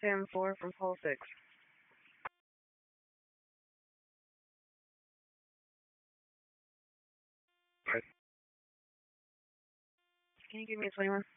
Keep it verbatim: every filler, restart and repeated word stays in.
ten four from pole six. Can you give me a twenty-one?